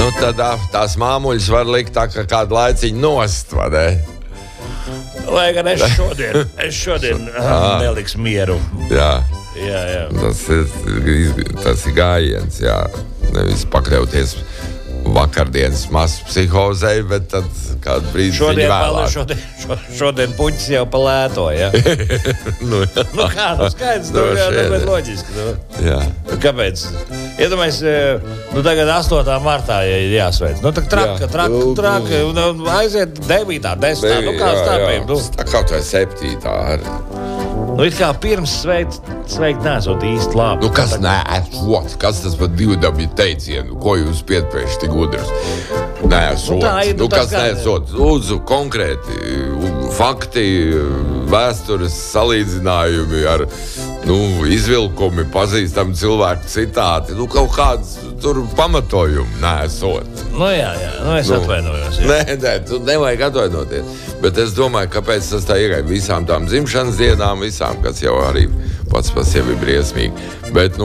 Nu, tad tās māmuļas var likt tā kā kādu laiciņu nost, vai ne? Lai gan es šodien neliks mieru. Jā. Jā. Tas ir gājiens, jā. Nevis pakļauties vakardienas masu psihozei, bet tad kādu brīdi viņi vēlāk. Šodien puķis jau pa lēto, ja? Kā, skaidrs, bet loģiski. Jā. Kāpēc? Iedomājies, tagad 8. martā jāsveic. Traka, aiziet 9. 10. Kā starpība? Tā kaut vai 7. arī. It kā pirms sveikt nesot īsti labi. Kas nesot? Kas tas par divdabju teicienu? Ko jūs pietpējuši tik gudrs? Nesot. Kas nesot? Lūdzu, konkrēti fakti, vēstures salīdzinājumi ar izvilkumi, pazīstami cilvēku citāti. Kaut kāds tur pamatojumi nesot. Jā. Es atvainojos. Nē, tu nevajag atvainoties. Bet es domāju, kāpēc tas tā iegāja visām tām dzimšanas dienām, visām, kas jau arī pats par sevi ir briesmīgi. Bet,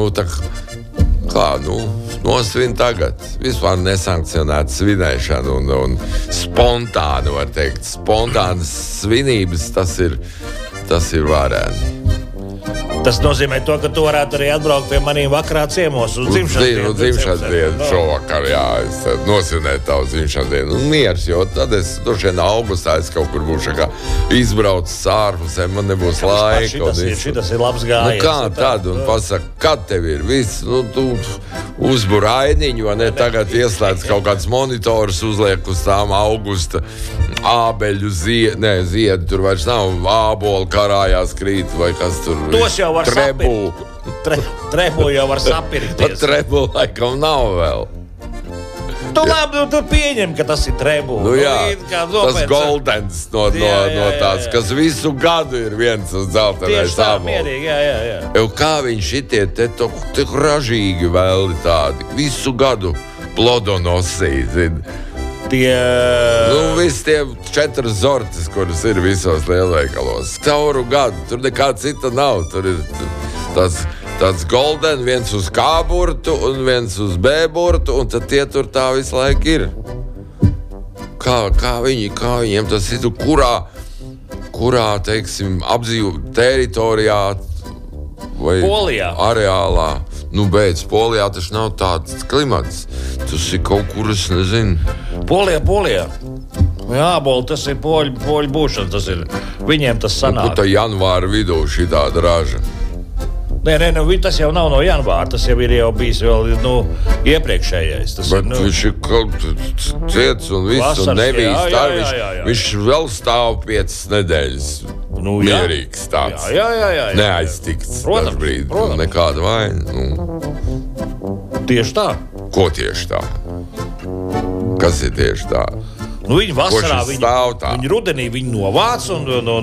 nosvin tagad. Vispār nesankcionēta svinēšana un spontāni, var teikt. Spontānas svinības, tas ir varēni. Tas nozīmē to, ka tu varētu arī atbraukt pie maniem vakarā ciemos uz dzimšanas dienu. Šovakar, jā, es nosvinēju tavu dzimšanas dienu. Miers, jo tad es augustā kaut kur būšu izbraucis ārpusē, man nebūs laika. Šitas ir labs gājiens. Kā tad? Un pasaka, kad tev ir viss? Tu uzbur ainiņu, vai ne? Tagad ieslēdz kaut kāds monitors, uzliek uz tām augusta ābeļu ziedu. Tur vairs nav ābolu karājās krīt vai kas tur. Tos jau var sapirkt. Trebu jau var sapirkties. Pat trebu laikam nav vēl. Tu pieņem, ka tas ir trebu. Tas goldens no tās, kas visu gadu ir viens uz dzeltenais ābols. Jā. Kā viņi šitie te ražīgi vēli tādi, visu gadu plodonosī, zini. Visi tie 4 zortis, kuras ir visos lielveikalos. Cauru gadu, tur nekā cita nav. Tur ir tāds golden, viens uz K burtu un viens uz B burtu, un tad tie tur tā visu laiku ir. Kā viņiem tas ir, kurā teiksim, apdzīvo teritorijā vai Polijā. Areālā. Beidz, Polijā taču nav tāds klimats. Tas ir kaut kur, es nezinu. Polijā. Jā, tas ir poļu būšana, tas ir. Viņiem tas sanāk. Kur tā janvāra vidū šī tāda raža? Nē, tas jau nav no janvāra, tas jau ir bijis vēl iepriekšējais. Bet viņš ir kaut ciets un viss, un nebijis tā. Viņš vēl stāv 5 nedēļas. Mierīgs tāds. Jā. Neaiztikts. Protams. Nekāda vaina. Tieši tā. Ko tieši tā? Kas ir tieši tā? Viņi vasarā, viņi rudenī viņi novāc un